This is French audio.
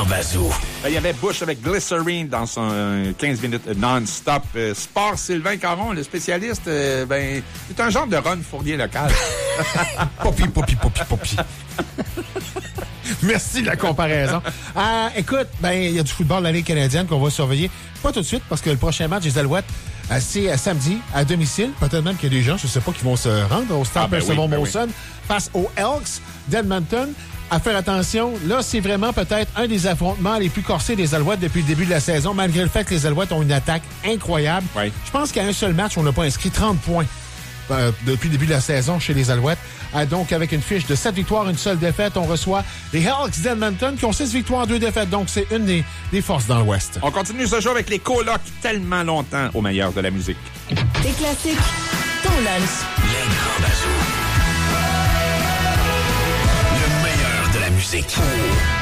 grand bazou. Il y avait Bush avec Glycerine dans son 15 minutes non-stop. Sport Sylvain Caron, le spécialiste, c'est un genre de Ron Fournier local. Poppy. Merci de la comparaison. Écoute, il y a du football de la Ligue canadienne qu'on va surveiller. Pas tout de suite, parce que le prochain match des Alouettes, c'est samedi, à domicile. Peut-être même qu'il y a des gens, je ne sais pas, qui vont se rendre au stade Percival Molson face aux Elks d'Edmonton. À faire attention, là, c'est vraiment peut-être un des affrontements les plus corsés des Alouettes depuis le début de la saison, malgré le fait que les Alouettes ont une attaque incroyable. Oui. Je pense qu'à un seul match, on n'a pas inscrit 30 points depuis le début de la saison chez les Alouettes. Donc, avec une fiche de 7 victoires, une seule défaite, on reçoit les Elks d'Edmonton qui ont 6 victoires, 2 défaites. Donc, c'est une des forces dans l'Ouest. On continue ce jour avec les colocs tellement longtemps au meilleur de la musique. Des classiques, ton lunch. Les grands bazous. Le meilleur de la musique.